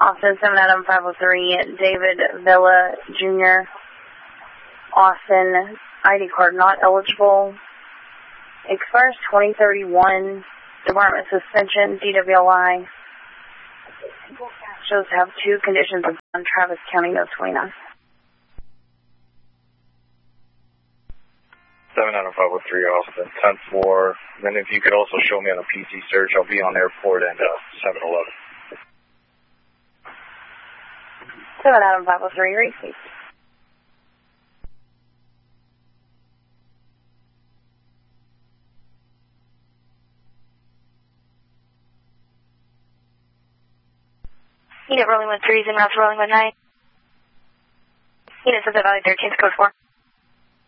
Austin 7 Adam 503, David Villa Jr. Austin, ID card not eligible. Expires 2031. Department suspension, DWI. Shows to have 2 conditions on Travis County, no 29. 7 Adam 503, Austin 10-4. Then if you could also show me on a PC search, I'll be on airport and 7-11. 7 Adam 503, receipt. Unit rolling with 3s and routes rolling with 9. Unit says that value 13, code 4.